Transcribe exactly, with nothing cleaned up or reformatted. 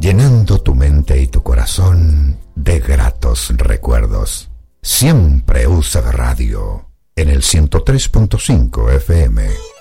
llenando tu mente y tu corazón de gratos recuerdos. Siempre U C B Radio en el ciento tres punto cinco F M.